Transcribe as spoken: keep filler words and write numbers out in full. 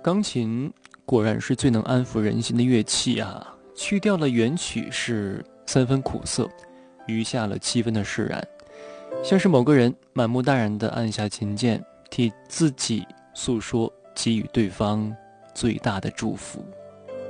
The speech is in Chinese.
钢琴果然是最能安抚人心的乐器啊！去掉了原曲是三分苦涩，余下了七分的释然，像是某个人满目淡然地按下琴键，替自己诉说，给予对方最大的祝福。